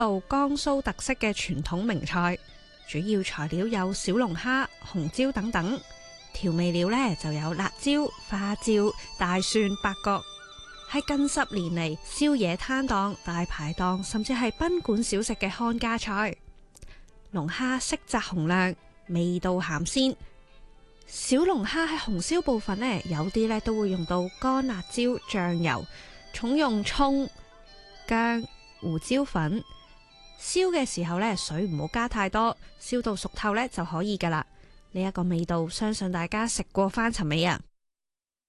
道江蘇特色嘅傳統名菜，主要材料有小龍蝦、紅椒等等，調味料呢就有辣椒、花椒、大蒜、八角。喺近10年嚟，宵夜攤檔、大排檔甚至係賓館小食嘅看家菜。龍蝦色澤紅亮，味道鹹鮮。小龍蝦喺紅燒部分呢，有啲呢都會用到乾辣椒、醬油，重用蔥、薑、胡椒粉。燒嘅時候呢，水唔好加太多，燒到熟透呢就可以噶啦。呢一個味道，相信大家食過翻尋味啊！